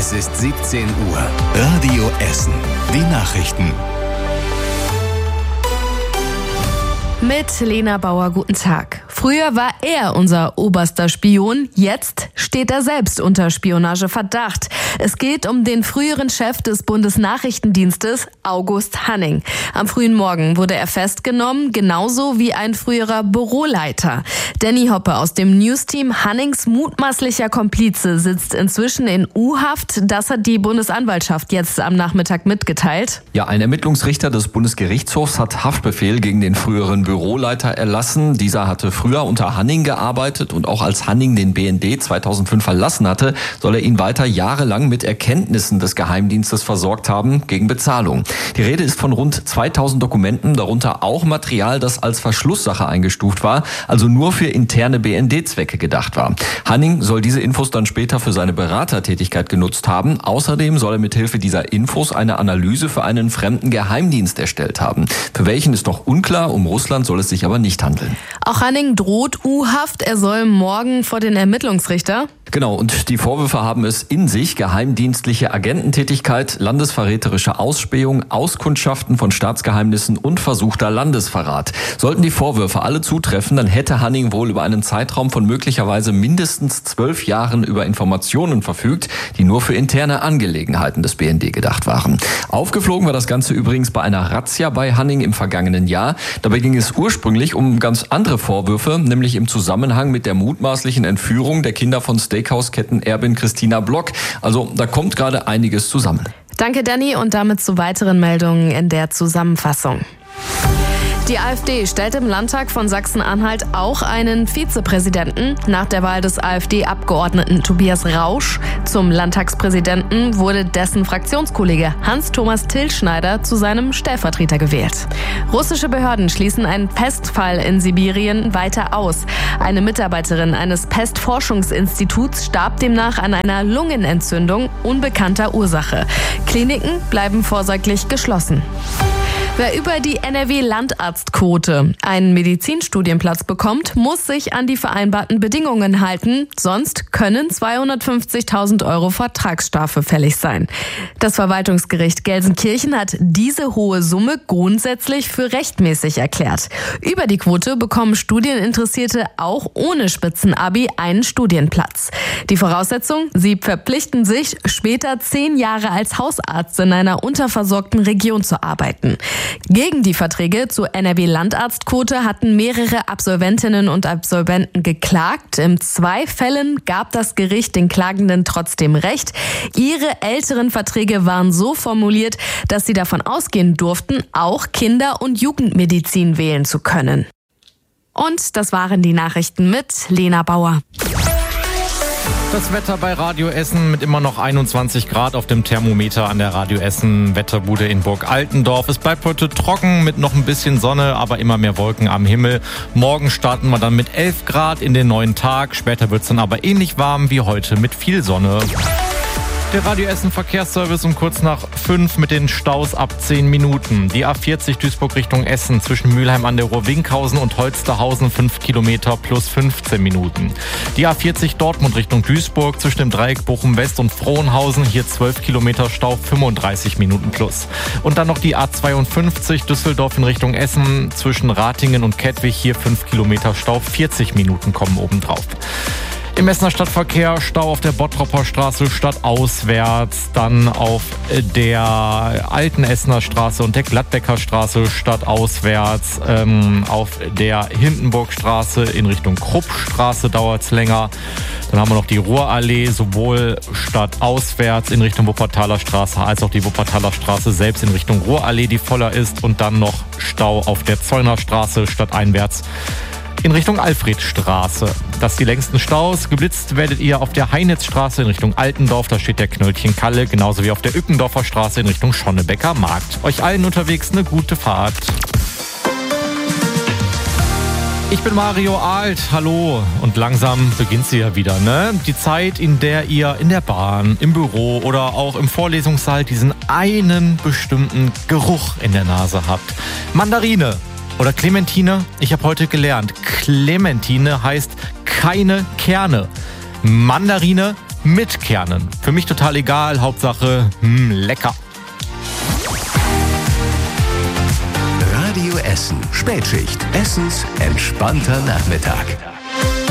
Es ist 17 Uhr. Radio Essen. Die Nachrichten. Mit Lena Bauer, guten Tag. Früher war er unser oberster Spion, jetzt steht er selbst unter Spionageverdacht. Es geht um den früheren Chef des Bundesnachrichtendienstes, August Hanning. Am frühen Morgen wurde er festgenommen, genauso wie ein früherer Büroleiter. Danny Hoppe aus dem News-Team, Hannings mutmaßlicher Komplize, sitzt inzwischen in U-Haft. Das hat die Bundesanwaltschaft jetzt am Nachmittag mitgeteilt. Ja, ein Ermittlungsrichter des Bundesgerichtshofs hat Haftbefehl gegen den früheren Büroleiter erlassen. Dieser hatte früher unter Hanning gearbeitet und auch als Hanning den BND 2005 verlassen hatte, soll er ihn weiter jahrelang mit Erkenntnissen des Geheimdienstes versorgt haben gegen Bezahlung. Die Rede ist von rund 2000 Dokumenten, darunter auch Material, das als Verschlusssache eingestuft war, also nur für interne BND-Zwecke gedacht war. Hanning soll diese Infos dann später für seine Beratertätigkeit genutzt haben. Außerdem soll er mithilfe dieser Infos eine Analyse für einen fremden Geheimdienst erstellt haben. Für welchen ist noch unklar, um Russland soll es sich aber nicht handeln. Auch Hanning droht U-Haft. Er soll morgen vor den Ermittlungsrichter. Genau, und die Vorwürfe haben es in sich: geheimdienstliche Agententätigkeit, landesverräterische Ausspähung, Auskundschaften von Staatsgeheimnissen und versuchter Landesverrat. Sollten die Vorwürfe alle zutreffen, dann hätte Hanning wohl über einen Zeitraum von möglicherweise mindestens 12 Jahren über Informationen verfügt, die nur für interne Angelegenheiten des BND gedacht waren. Aufgeflogen war das Ganze übrigens bei einer Razzia bei Hanning im vergangenen Jahr. Dabei ging es ursprünglich um ganz andere Vorwürfe, nämlich im Zusammenhang mit der mutmaßlichen Entführung der Kinder von Steakhouse-Kettenerbin Christina Block. Also da kommt gerade einiges zusammen. Danke, Danny, und damit zu weiteren Meldungen in der Zusammenfassung. Die AfD stellt im Landtag von Sachsen-Anhalt auch einen Vizepräsidenten. Nach der Wahl des AfD-Abgeordneten Tobias Rausch zum Landtagspräsidenten wurde dessen Fraktionskollege Hans-Thomas Tilschneider zu seinem Stellvertreter gewählt. Russische Behörden schließen einen Pestfall in Sibirien weiter aus. Eine Mitarbeiterin eines Pestforschungsinstituts starb demnach an einer Lungenentzündung unbekannter Ursache. Kliniken bleiben vorsorglich geschlossen. Wer über die NRW-Landarztquote einen Medizinstudienplatz bekommt, muss sich an die vereinbarten Bedingungen halten, sonst können 250.000 € Vertragsstrafe fällig sein. Das Verwaltungsgericht Gelsenkirchen hat diese hohe Summe grundsätzlich für rechtmäßig erklärt. Über die Quote bekommen Studieninteressierte auch ohne Spitzenabi einen Studienplatz. Die Voraussetzung: sie verpflichten sich, später 10 Jahre als Hausarzt in einer unterversorgten Region zu arbeiten. Gegen die Verträge zur NRW-Landarztquote hatten mehrere Absolventinnen und Absolventen geklagt. In 2 Fällen gab das Gericht den Klagenden trotzdem recht. Ihre älteren Verträge waren so formuliert, dass sie davon ausgehen durften, auch Kinder- und Jugendmedizin wählen zu können. Und das waren die Nachrichten mit Lena Bauer. Das Wetter bei Radio Essen mit immer noch 21 Grad auf dem Thermometer an der Radio Essen Wetterbude in Burg Altendorf. Es bleibt heute trocken mit noch ein bisschen Sonne, aber immer mehr Wolken am Himmel. Morgen starten wir dann mit 11 Grad in den neuen Tag. Später wird es dann aber ähnlich warm wie heute mit viel Sonne. Der Radio Essen Verkehrsservice um kurz nach 5 mit den Staus ab 10 Minuten. Die A40 Duisburg Richtung Essen zwischen Mülheim an der Ruhr, Winkhausen und Holsterhausen 5 Kilometer plus 15 Minuten. Die A40 Dortmund Richtung Duisburg zwischen dem Dreieck Bochum West und Frohnhausen, hier 12 Kilometer Stau, 35 Minuten plus. Und dann noch die A52 Düsseldorf in Richtung Essen zwischen Ratingen und Kettwig, hier 5 Kilometer Stau, 40 Minuten kommen obendrauf. Im Essener Stadtverkehr Stau auf der Bottropper Straße stadtauswärts, dann auf der Alten Essener Straße und der Gladbecker Straße stadtauswärts, auf der Hindenburgstraße in Richtung Kruppstraße dauert es länger. Dann haben wir noch die Ruhrallee, sowohl stadtauswärts in Richtung Wuppertaler Straße als auch die Wuppertaler Straße selbst in Richtung Ruhrallee, die voller ist, und dann noch Stau auf der Zeuner Straße stadteinwärts in Richtung Alfredstraße. Das die längsten Staus. Geblitzt werdet ihr auf der Heinitzstraße in Richtung Altendorf, da steht der Knöllchen Kalle, genauso wie auf der Ückendorfer Straße in Richtung Schonnebecker Markt. Euch allen unterwegs eine gute Fahrt. Ich bin Mario Alt, hallo. Und langsam beginnt sie ja wieder, ne? Die Zeit, in der ihr in der Bahn, im Büro oder auch im Vorlesungssaal diesen einen bestimmten Geruch in der Nase habt. Mandarine. Oder Clementine, ich habe heute gelernt, Clementine heißt keine Kerne. Mandarine mit Kernen. Für mich total egal, Hauptsache lecker. Radio Essen. Spätschicht. Essens entspannter Nachmittag.